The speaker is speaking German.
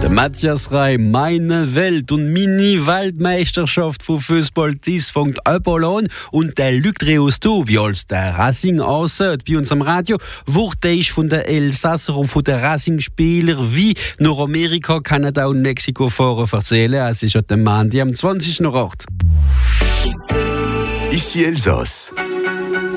Der Matthias Rey, meine Welt und Mini-Weltmeisterschaft von Fußball, das fängt an. Und der Luc Dreosto, wie als der Racing aussieht, bei uns am Radio, wurde ich von der Elsasser und von der Racing-Spieler wie nach Amerika, Kanada und Mexiko fahren erzählen. Es ist heute Montag am 20. Ort. Ici Elsass.